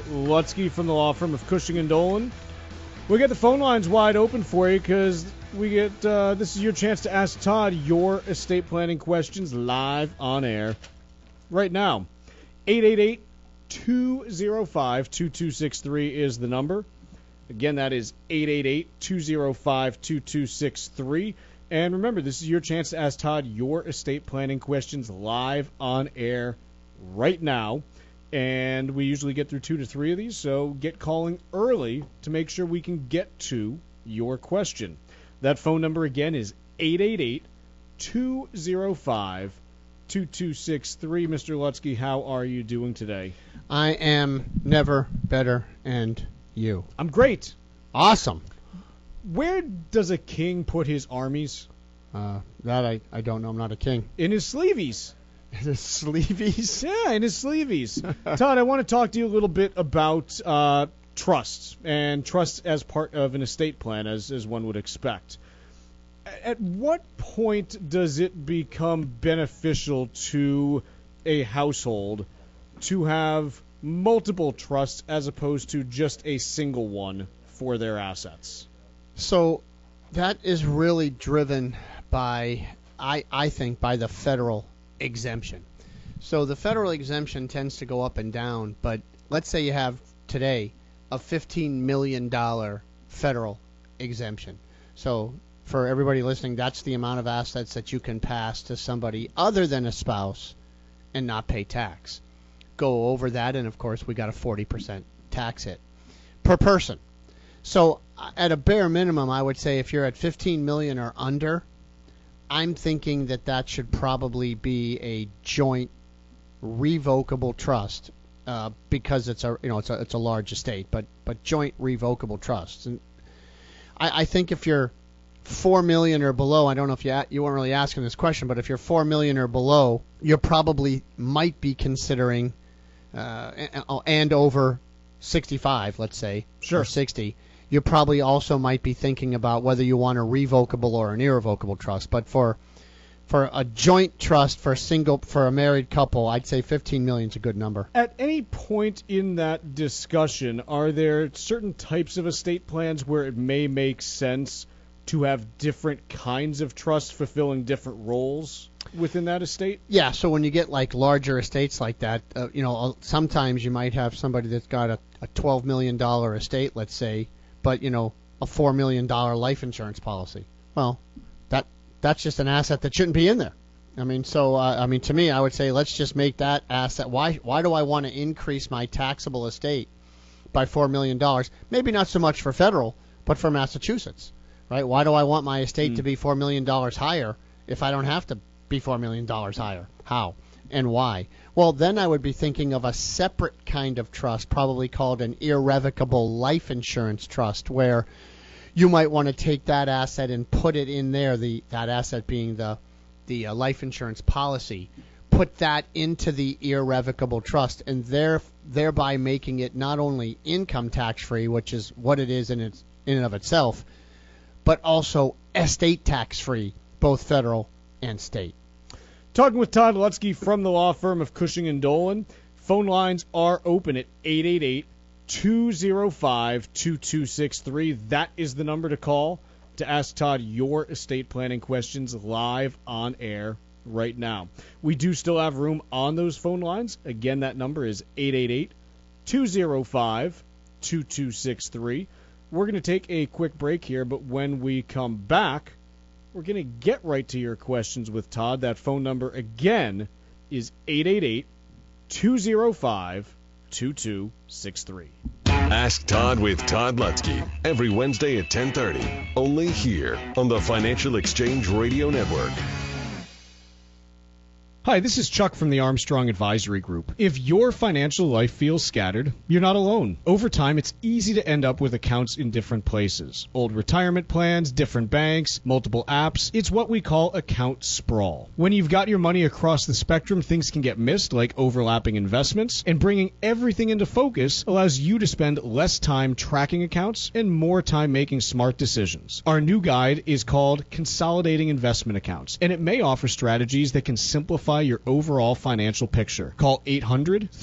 Lutzke from the law firm of Cushing & Dolan. We get the phone lines wide open for you because this is your chance to ask Todd your estate planning questions live on air right now. 888-205-2263 is the number. Again, that is 888-205-2263. And remember, this is your chance to ask Todd your estate planning questions live on air right now. And we usually get through 2 to 3 of these, so get calling early to make sure we can get to your question. That phone number again is 888-205-2263. Mr. Lutzke, how are you doing today? I am never better, and you? I'm great. Awesome. Where does a king put his armies? That I don't know. I'm not a king. In his sleeveys. His sleeveys? Yeah, in his sleeveys. Todd, I want to talk to you a little bit about trusts, and trusts as part of an estate plan, as one would expect. At what point does it become beneficial to a household to have multiple trusts as opposed to just a single one for their assets? So that is really driven by, I think, by the federal exemption. So the federal exemption tends to go up and down, but let's say you have today a $15 million federal exemption. So for everybody listening, that's the amount of assets that you can pass to somebody other than a spouse and not pay tax. Go over that, and of course we got a 40% tax hit per person. So at a bare minimum, I would say if you're at 15 million or under, I'm thinking that should probably be a joint revocable trust because it's a large estate, but joint revocable trusts. And I think if you're 4 million or below, I don't know if you weren't really asking this question, but if you're 4 million or below, you probably might be considering and over 65, let's say, sure, or 60. You probably also might be thinking about whether you want a revocable or an irrevocable trust. But for a joint trust for a married couple, I'd say 15 million is a good number. At any point in that discussion, are there certain types of estate plans where it may make sense to have different kinds of trusts fulfilling different roles within that estate? Yeah, so when you get like larger estates like that, sometimes you might have somebody that's got a $12 million estate, let's say, but, a $4 million life insurance policy. Well, that's just an asset that shouldn't be in there. To me, I would say let's just make that asset. Why do I want to increase my taxable estate by $4 million? Maybe not so much for federal, but for Massachusetts, right? Why do I want my estate to be $4 million higher if I don't have to be $4 million higher? How and why? Well, then I would be thinking of a separate kind of trust, probably called an irrevocable life insurance trust, where you might want to take that asset and put it in there, that asset being the life insurance policy, put that into the irrevocable trust, and thereby making it not only income tax-free, which is what it is in and of itself, but also estate tax-free, both federal and state. Talking with Todd Lutzke from the law firm of Cushing & Dolan. Phone lines are open at 888-205-2263. That is the number to call to ask Todd your estate planning questions live on air right now. We do still have room on those phone lines. Again, that number is 888-205-2263. We're going to take a quick break here, but when we come back, we're going to get right to your questions with Todd. That phone number, again, is 888-205-2263. Ask Todd with Todd Lutzke every Wednesday at 10:30, only here on the Financial Exchange Radio Network. Hi, this is Chuck from the Armstrong Advisory Group. If your financial life feels scattered, you're not alone. Over time, it's easy to end up with accounts in different places. Old retirement plans, different banks, multiple apps. It's what we call account sprawl. When you've got your money across the spectrum, things can get missed, like overlapping investments, and bringing everything into focus allows you to spend less time tracking accounts and more time making smart decisions. Our new guide is called Consolidating Investment Accounts, and it may offer strategies that can simplify your overall financial picture. Call 800